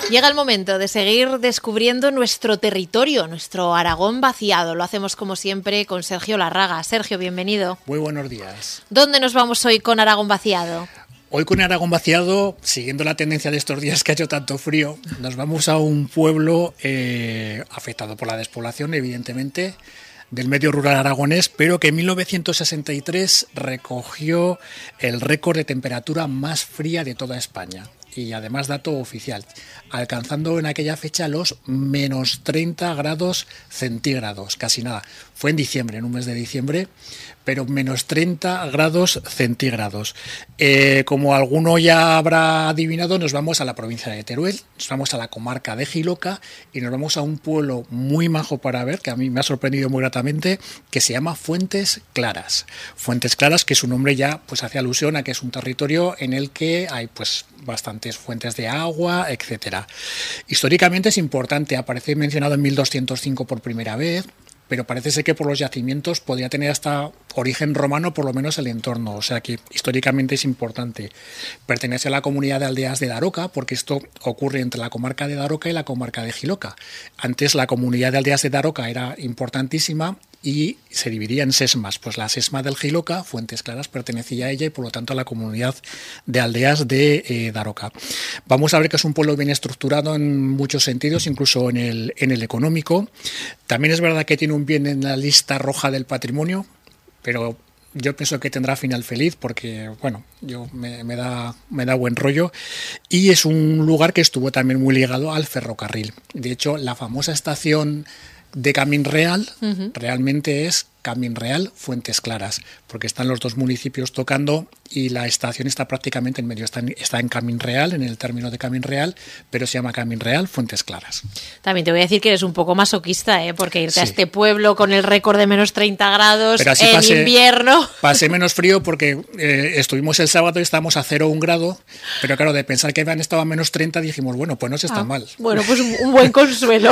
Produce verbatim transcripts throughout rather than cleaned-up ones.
Llega el momento de seguir descubriendo nuestro territorio, nuestro Aragón vaciado. Lo hacemos como siempre con Sergio Larraga. Sergio, bienvenido. Muy buenos días. ¿Dónde nos vamos hoy con Aragón vaciado? Hoy con Aragón vaciado, siguiendo la tendencia de estos días que ha hecho tanto frío, nos vamos a un pueblo eh, afectado por la despoblación, evidentemente, del medio rural aragonés, pero que en mil novecientos sesenta y tres recogió el récord de temperatura más fría de toda España. Y además dato oficial, alcanzando en aquella fecha los menos treinta grados centígrados, casi nada. Fue en diciembre, en un mes de diciembre, pero menos treinta grados centígrados. Eh, como alguno ya habrá adivinado, nos vamos a la provincia de Teruel, nos vamos a la comarca de Jiloca y nos vamos a un pueblo muy majo para ver, que a mí me ha sorprendido muy gratamente, que se llama Fuentes Claras. Fuentes Claras, que su nombre ya pues hace alusión a que es un territorio en el que hay pues bastantes fuentes de agua, etcétera. Históricamente es importante, aparece mencionado en mil doscientos cinco por primera vez, pero parece ser que por los yacimientos podría tener hasta origen romano, por lo menos el entorno, o sea que históricamente es importante. Pertenece a la comunidad de aldeas de Daroca, porque esto ocurre entre la comarca de Daroca y la comarca de Jiloca. Antes la comunidad de aldeas de Daroca era importantísima y se dividía en sesmas, pues la sesma del Jiloca, Fuentes Claras, pertenecía a ella y por lo tanto a la comunidad de aldeas de eh, Daroca. Vamos a ver que es un pueblo bien estructurado en muchos sentidos, incluso en el, en el económico. También es verdad que tiene un bien en la lista roja del patrimonio, pero yo pienso que tendrá final feliz porque, bueno, yo me, me, da, me da buen rollo. Y es un lugar que estuvo también muy ligado al ferrocarril. De hecho, la famosa estación de Camín Real uh-huh. realmente es Camín Real Fuentes Claras, porque están los dos municipios tocando y la estación está prácticamente en medio, está en, está en Camín Real, en el término de Camín Real, pero se llama Camín Real Fuentes Claras. También te voy a decir que eres un poco masoquista, ¿eh? Porque irte sí. a este pueblo con el récord de menos treinta grados en pasé, invierno. Pasé menos frío porque eh, estuvimos el sábado y estábamos a cero un grado, pero claro, de pensar que habían estado a menos treinta dijimos, bueno, pues no se está ah, mal. Bueno, pues un, un buen consuelo.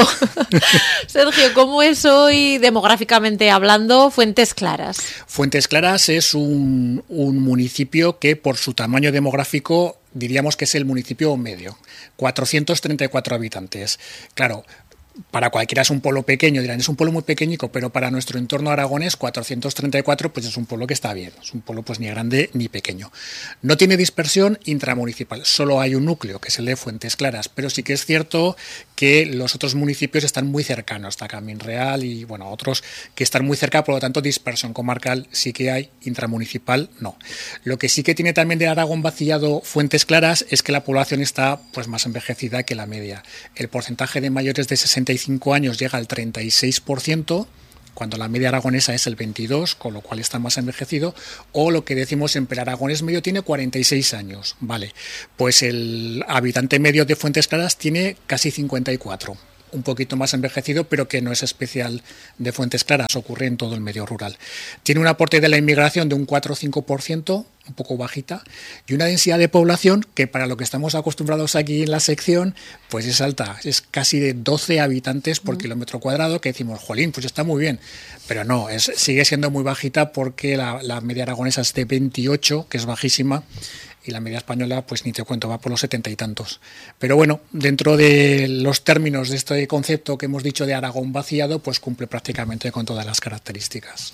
Sergio, ¿cómo es hoy demográficamente hablando Fuentes Claras? Fuentes Claras es un, un municipio que por su tamaño demográfico diríamos que es el municipio medio, cuatrocientos treinta y cuatro habitantes. Claro, para cualquiera es un pueblo pequeño, dirán, es un pueblo muy pequeñico, pero para nuestro entorno aragonés, cuatrocientos treinta y cuatro, pues es un pueblo que está bien, es un pueblo pues ni grande ni pequeño. No tiene dispersión intramunicipal, solo hay un núcleo, que es el de Fuentes Claras, pero sí que es cierto que los otros municipios están muy cercanos, hasta Camín Real y, bueno, otros que están muy cerca, por lo tanto, dispersión comarcal sí que hay, intramunicipal no. Lo que sí que tiene también de Aragón vaciado Fuentes Claras es que la población está pues más envejecida que la media. El porcentaje de mayores de sesenta y cinco años llega al treinta y seis por ciento, cuando la media aragonesa es el veintidós por ciento, con lo cual está más envejecido, o lo que decimos en aragonés medio tiene cuarenta y seis años, vale, pues el habitante medio de Fuentes Claras tiene casi cincuenta y cuatro, un poquito más envejecido, pero que no es especial de Fuentes Claras, ocurre en todo el medio rural. Tiene un aporte de la inmigración de un cuatro o cinco por ciento, un poco bajita, y una densidad de población que para lo que estamos acostumbrados aquí en la sección, pues es alta, es casi de doce habitantes por mm. kilómetro cuadrado, que decimos, jolín, pues está muy bien, pero no, es, sigue siendo muy bajita porque la, la media aragonesa es de veintiocho, que es bajísima, y la media española, pues ni te cuento, va por los setenta y tantos. Pero bueno, dentro de los términos de este concepto que hemos dicho de Aragón vaciado, pues cumple prácticamente con todas las características.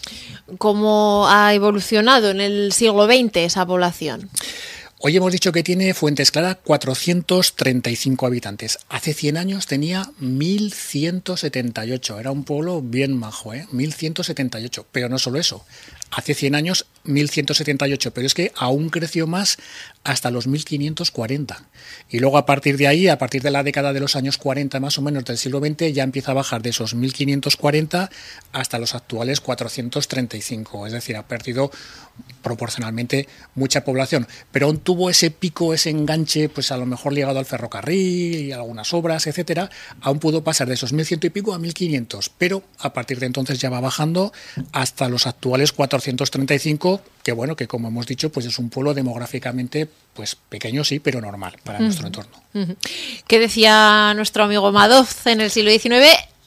¿Cómo ha evolucionado en el siglo veinte esa población? Hoy hemos dicho que tiene Fuentes Claras cuatrocientos treinta y cinco habitantes. Hace cien años tenía mil ciento setenta y ocho. Era un pueblo bien majo, ¿eh? mil ciento setenta y ocho. Pero no solo eso. Hace cien años mil ciento setenta y ocho, pero es que aún creció más hasta los mil quinientos cuarenta. Y luego a partir de ahí, a partir de la década de los años cuarenta más o menos del siglo veinte, ya empieza a bajar de esos mil quinientos cuarenta hasta los actuales cuatrocientos treinta y cinco. Es decir, ha perdido proporcionalmente mucha población, pero aún tuvo ese pico, ese enganche, pues a lo mejor ligado al ferrocarril y algunas obras, etcétera. Aún pudo pasar de esos mil cien y pico a mil quinientos, pero a partir de entonces ya va bajando hasta los actuales cuatrocientos treinta y cinco, que bueno, que como hemos dicho, pues es un pueblo demográficamente pues pequeño sí, pero normal para uh-huh. nuestro entorno. Uh-huh. ¿Qué decía nuestro amigo Madoz en el siglo diecinueve?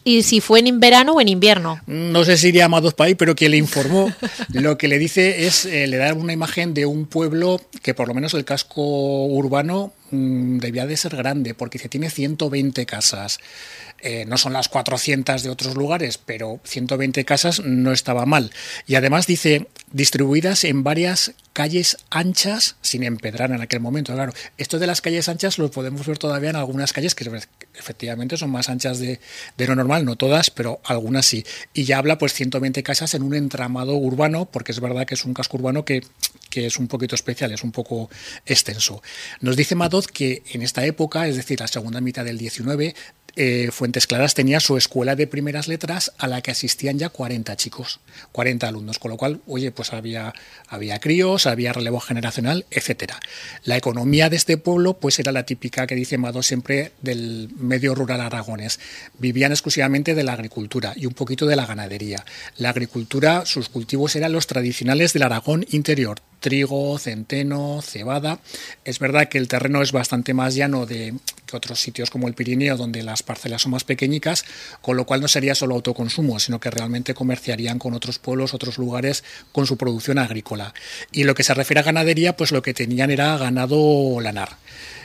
¿Y si fue en verano o en invierno? No sé si iría Madoz para ahí, pero quien le informó, lo que le dice es, eh, le da una imagen de un pueblo que por lo menos el casco urbano mmm, debía de ser grande, porque dice, tiene ciento veinte casas. Eh, no son las cuatrocientas de otros lugares, pero ciento veinte casas no estaba mal. Y además dice, distribuidas en varias calles anchas, sin empedrar en aquel momento. Claro, esto de las calles anchas lo podemos ver todavía en algunas calles que efectivamente son más anchas de, de lo normal, no todas, pero algunas sí. Y ya habla pues ciento veinte casas en un entramado urbano, porque es verdad que es un casco urbano que, que es un poquito especial, es un poco extenso. Nos dice Madoz que en esta época, es decir, la segunda mitad del diecinueve, Eh, Fuentes Claras tenía su escuela de primeras letras a la que asistían ya cuarenta chicos, cuarenta alumnos, con lo cual, oye, pues había, había críos, había relevo generacional, etcétera. La economía de este pueblo pues era la típica que dice Madoz siempre del medio rural aragonés. Vivían exclusivamente de la agricultura y un poquito de la ganadería. La agricultura, sus cultivos eran los tradicionales del Aragón interior, trigo, centeno, cebada. Es verdad que el terreno es bastante más llano de, que otros sitios como el Pirineo, donde las parcelas son más pequeñicas, con lo cual no sería solo autoconsumo, sino que realmente comerciarían con otros pueblos, otros lugares, con su producción agrícola. Y lo que se refiere a ganadería, pues lo que tenían era ganado lanar.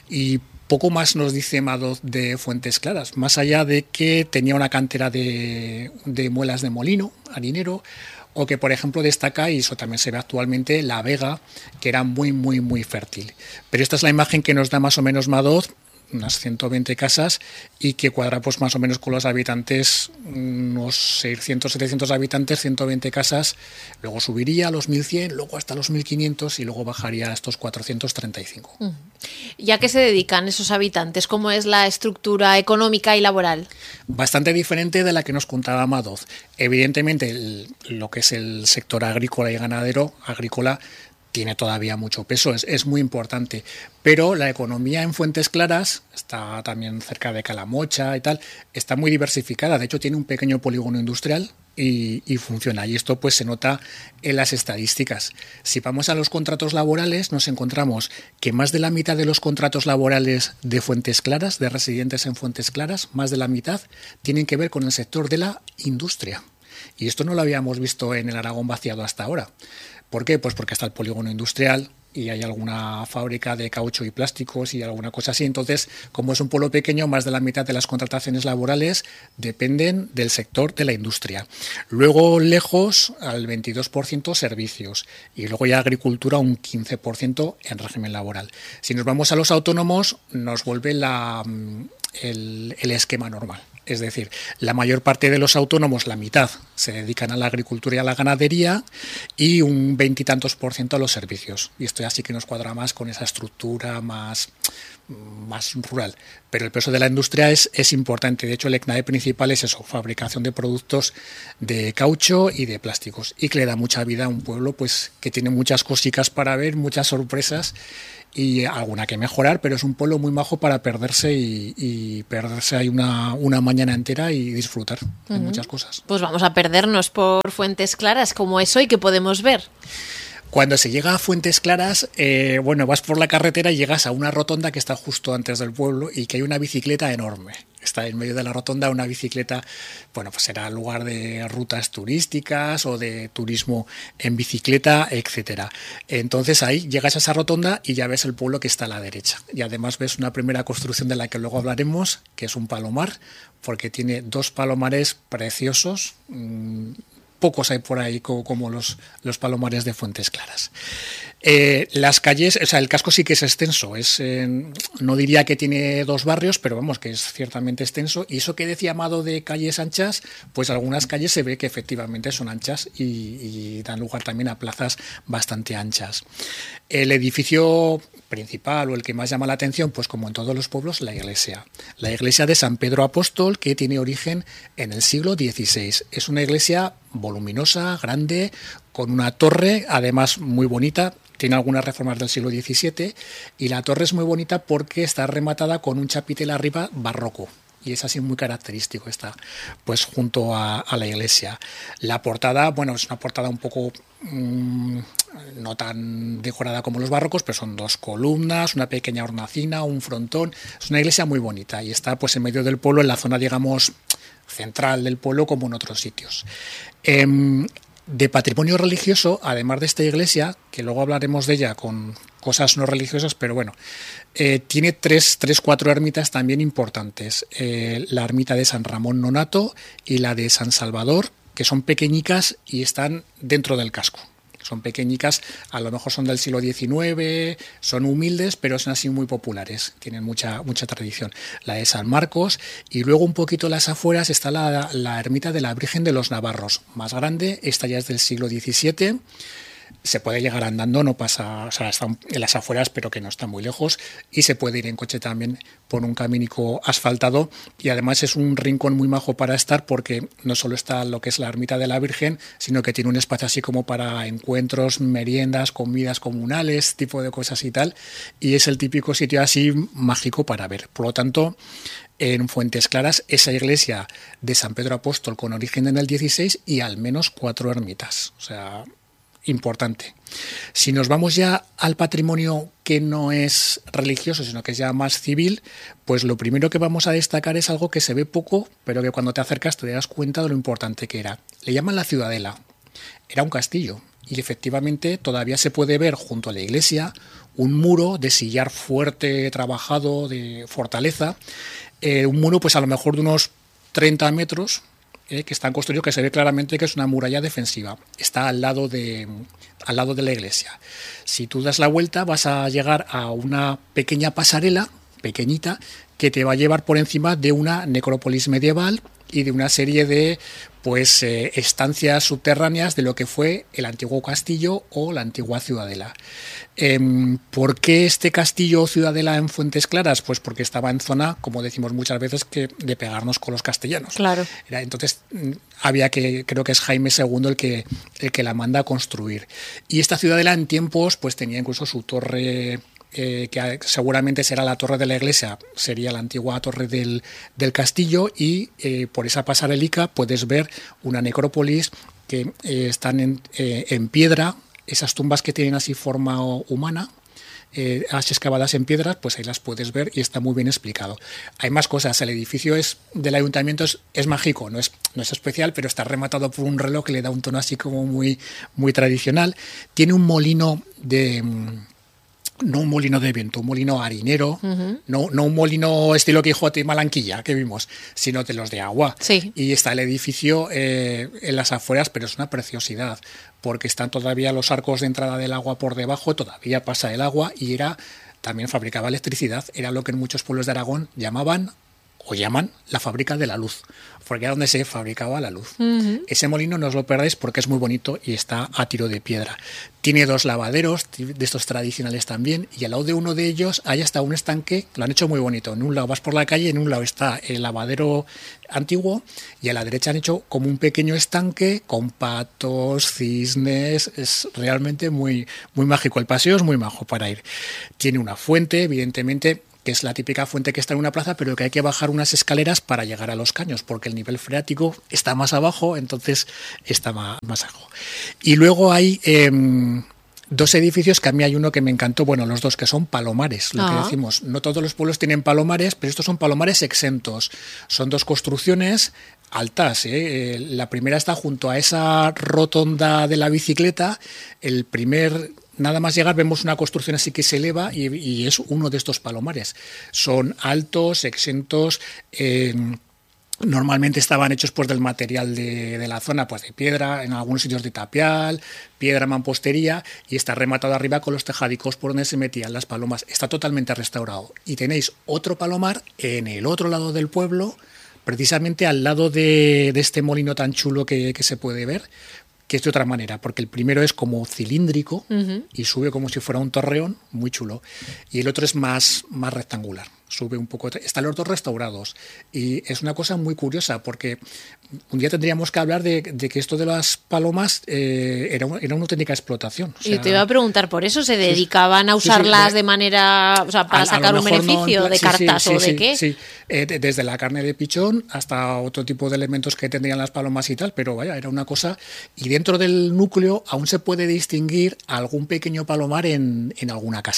Y poco más nos dice Madoz de Fuentes Claras, más allá de que tenía una cantera de, de muelas de molino, harinero, o que, por ejemplo, destaca, y eso también se ve actualmente, la Vega, que era muy, muy, muy fértil. Pero esta es la imagen que nos da más o menos Madoz, unas ciento veinte casas, y que cuadra pues más o menos con los habitantes, unos seiscientos, setecientos habitantes, ciento veinte casas, luego subiría a los mil cien, luego hasta los mil quinientos y luego bajaría a estos cuatrocientos treinta y cinco. ¿Y a qué se dedican esos habitantes? ¿Cómo es la estructura económica y laboral? Bastante diferente de la que nos contaba Madoz. Evidentemente, el, lo que es el sector agrícola y ganadero, agrícola, tiene todavía mucho peso, es, es muy importante, pero la economía en Fuentes Claras, está también cerca de Calamocha y tal, está muy diversificada, de hecho tiene un pequeño polígono industrial y, y funciona, y esto pues se nota en las estadísticas. Si vamos a los contratos laborales, nos encontramos que más de la mitad de los contratos laborales de Fuentes Claras, de residentes en Fuentes Claras, más de la mitad tienen que ver con el sector de la industria, y esto no lo habíamos visto en el Aragón vaciado hasta ahora. ¿Por qué? Pues porque está el polígono industrial y hay alguna fábrica de caucho y plásticos y alguna cosa así. Entonces, como es un pueblo pequeño, más de la mitad de las contrataciones laborales dependen del sector de la industria. Luego, lejos, al veintidós por ciento servicios y luego ya agricultura un quince por ciento en régimen laboral. Si nos vamos a los autónomos, nos vuelve la, el, el esquema normal. Es decir, la mayor parte de los autónomos, la mitad, se dedican a la agricultura y a la ganadería y un veintitantos por ciento a los servicios. Y esto ya sí que nos cuadra más con esa estructura más, más rural. Pero el peso de la industria es, es importante. De hecho, el ECNAE principal es eso, fabricación de productos de caucho y de plásticos. Y que le da mucha vida a un pueblo pues que tiene muchas cositas para ver, muchas sorpresas y alguna que mejorar, pero es un pueblo muy majo para perderse y, y perderse ahí una, una mañana entera y disfrutar de uh-huh. muchas cosas. Pues vamos a perdernos por Fuentes Claras, como es hoy, que podemos ver. Cuando se llega a Fuentes Claras, eh, bueno, vas por la carretera y llegas a una rotonda que está justo antes del pueblo y que hay una bicicleta enorme. Está en medio de la rotonda una bicicleta, bueno, pues será lugar de rutas turísticas o de turismo en bicicleta, etcétera. Entonces ahí llegas a esa rotonda y ya ves el pueblo que está a la derecha. Y además ves una primera construcción de la que luego hablaremos, que es un palomar, porque tiene dos palomares preciosos. Mmm, Pocos hay por ahí como, como los, los palomares de Fuentes Claras. Eh, las calles, o sea, el casco sí que es extenso, es, eh, no diría que tiene dos barrios, pero vamos, que es ciertamente extenso. Y eso que decía Amado de calles anchas, pues algunas calles se ve que efectivamente son anchas y, y dan lugar también a plazas bastante anchas. El edificio principal o el que más llama la atención, pues como en todos los pueblos, la iglesia. La iglesia de San Pedro Apóstol, que tiene origen en el siglo dieciséis. Es una iglesia voluminosa, grande, con una torre, además muy bonita. Tiene algunas reformas del siglo diecisiete y la torre es muy bonita porque está rematada con un chapitel arriba barroco. Y es así muy característico, está pues junto a, a la iglesia. La portada, bueno, es una portada un poco mmm, no tan decorada como los barrocos, pero son dos columnas, una pequeña hornacina, un frontón. Es una iglesia muy bonita y está pues en medio del pueblo, en la zona, digamos, central del pueblo como en otros sitios. Eh, de patrimonio religioso, además de esta iglesia, que luego hablaremos de ella con cosas no religiosas, pero bueno, eh, tiene tres, tres, cuatro ermitas también importantes. Eh, la ermita de San Ramón Nonato y la de San Salvador, que son pequeñicas y están dentro del casco. Son pequeñicas, a lo mejor son del siglo diecinueve, son humildes, pero son así muy populares, tienen mucha, mucha tradición. La de San Marcos, y luego un poquito a las afueras está la, la ermita de la Virgen de los Navarros, más grande, esta ya es del siglo diecisiete. Se puede llegar andando, no pasa, o sea, está en las afueras, pero que no está muy lejos, y se puede ir en coche también por un caminico asfaltado, y además es un rincón muy majo para estar, porque no solo está lo que es la ermita de la Virgen, sino que tiene un espacio así como para encuentros, meriendas, comidas comunales, tipo de cosas y tal, y es el típico sitio así mágico para ver. Por lo tanto, en Fuentes Claras, esa iglesia de San Pedro Apóstol con origen en el dieciséis y al menos cuatro ermitas, o sea, importante. Si nos vamos ya al patrimonio que no es religioso, sino que es ya más civil, pues lo primero que vamos a destacar es algo que se ve poco, pero que cuando te acercas te das cuenta de lo importante que era. Le llaman la Ciudadela. Era un castillo y efectivamente todavía se puede ver junto a la iglesia un muro de sillar fuerte, trabajado, de fortaleza. Eh, un muro pues a lo mejor de unos treinta metros, Eh, que están construidos, que se ve claramente que es una muralla defensiva. Está al lado de, al lado de la iglesia. Si tú das la vuelta vas a llegar a una pequeña pasarela, pequeñita, que te va a llevar por encima de una necrópolis medieval y de una serie de pues eh, estancias subterráneas de lo que fue el antiguo castillo o la antigua ciudadela. Eh, ¿Por qué este castillo o ciudadela en Fuentes Claras? Pues porque estaba en zona, como decimos muchas veces, que de pegarnos con los castellanos. Claro. Era, entonces había que, creo que es Jaime segundo el que, el que la manda a construir. Y esta ciudadela en tiempos pues tenía incluso su torre, Eh, que seguramente será la torre de la iglesia, sería la antigua torre del, del castillo, y eh, por esa pasarelica puedes ver una necrópolis que eh, están en, eh, en piedra, esas tumbas que tienen así forma humana, eh, así excavadas en piedras, pues ahí las puedes ver y está muy bien explicado. Hay más cosas, el edificio es del ayuntamiento es, es mágico, no es, no es especial, pero está rematado por un reloj que le da un tono así como muy, muy tradicional. Tiene un molino de... no un molino de viento, un molino harinero, uh-huh. no, no un molino estilo Quijote y Malanquilla que vimos, sino de los de agua. Sí. Y está el edificio eh, en las afueras, pero es una preciosidad, porque están todavía los arcos de entrada del agua por debajo, todavía pasa el agua, y era también fabricaba electricidad, era lo que en muchos pueblos de Aragón llamaban o llaman la fábrica de la luz, porque era donde se fabricaba la luz. Uh-huh. Ese molino no os lo perdáis porque es muy bonito y está a tiro de piedra. Tiene dos lavaderos, de estos tradicionales también, y al lado de uno de ellos hay hasta un estanque, lo han hecho muy bonito. En un lado vas por la calle, en un lado está el lavadero antiguo, y a la derecha han hecho como un pequeño estanque con patos, cisnes. Es realmente muy, muy mágico. El paseo es muy majo para ir. Tiene una fuente, evidentemente, que es la típica fuente que está en una plaza, pero que hay que bajar unas escaleras para llegar a los caños, porque el nivel freático está más abajo, entonces está más, más abajo. Y luego hay eh, dos edificios, que a mí hay uno que me encantó, bueno, los dos, que son palomares, lo ah. que decimos. No todos los pueblos tienen palomares, pero estos son palomares exentos. Son dos construcciones altas, ¿eh? La primera está junto a esa rotonda de la bicicleta. El primer... Nada más llegar vemos una construcción así que se eleva, y, y es uno de estos palomares. Son altos, exentos, eh, normalmente estaban hechos pues del material de, de la zona, pues de piedra, en algunos sitios de tapial, piedra, mampostería, y está rematado arriba con los tejadicos por donde se metían las palomas. Está totalmente restaurado. Y tenéis otro palomar en el otro lado del pueblo, precisamente al lado de, de este molino tan chulo que, que se puede ver, que es de otra manera, porque el primero es como cilíndrico uh-huh. y sube como si fuera un torreón, muy chulo, y el otro es más, más rectangular, sube un poco, están los dos restaurados, y es una cosa muy curiosa, porque un día tendríamos que hablar de, de que esto de las palomas eh, era, una, era una auténtica explotación. O sea, y te iba a preguntar por eso, ¿se dedicaban sí, a usarlas sí, sí, de, de manera, o sea, para a, sacar a un beneficio, no, de sí, cartas sí, sí, o de sí, qué? Sí, eh, de, desde la carne de pichón hasta otro tipo de elementos que tendrían las palomas y tal, pero vaya, era una cosa, y dentro del núcleo aún se puede distinguir algún pequeño palomar en, en alguna casa.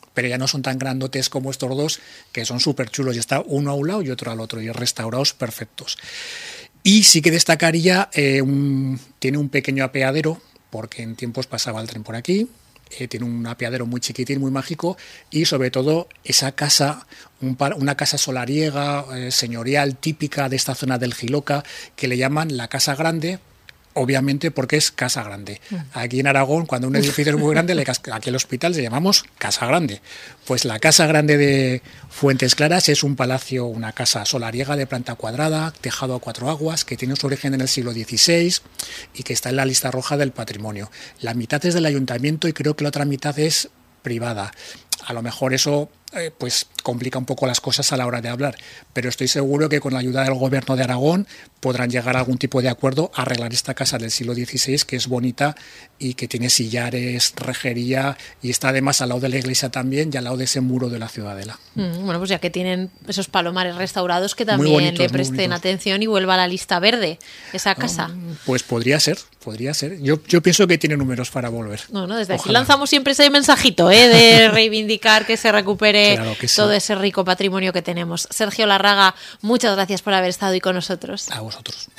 pero ya no son tan grandotes como estos dos, que son súper chulos, y está uno a un lado y otro al otro, y restaurados perfectos. Y sí que destacaría, eh, un, tiene un pequeño apeadero, porque en tiempos pasaba el tren por aquí. Eh, tiene un apeadero muy chiquitín, muy mágico, y sobre todo esa casa, un par, una casa solariega, eh, señorial, típica de esta zona del Jiloca, que le llaman la Casa Grande, obviamente porque es Casa Grande. Aquí en Aragón, cuando un edificio es muy grande, le, aquí el hospital le llamamos Casa Grande. Pues la Casa Grande de Fuentes Claras es un palacio, una casa solariega de planta cuadrada, tejado a cuatro aguas, que tiene su origen en el siglo dieciséis y que está en la lista roja del patrimonio. La mitad es del ayuntamiento y creo que la otra mitad es privada. A lo mejor eso eh, pues complica un poco las cosas a la hora de hablar, pero estoy seguro que con la ayuda del gobierno de Aragón podrán llegar a algún tipo de acuerdo a arreglar esta casa del siglo dieciséis, que es bonita y que tiene sillares, rejería, y está además al lado de la iglesia también y al lado de ese muro de la Ciudadela. Mm, bueno, pues ya que tienen esos palomares restaurados, que también bonitos, le presten atención y vuelva a la lista verde esa casa. Um, pues podría ser, podría ser. Yo, yo pienso que tiene números para volver. No, no, desde Ojalá. Aquí lanzamos siempre ese mensajito, ¿eh? De reivindicar que se recupere claro que sí. todo ese rico patrimonio que tenemos. Sergio Larraga, muchas gracias por haber estado hoy con nosotros. A vosotros.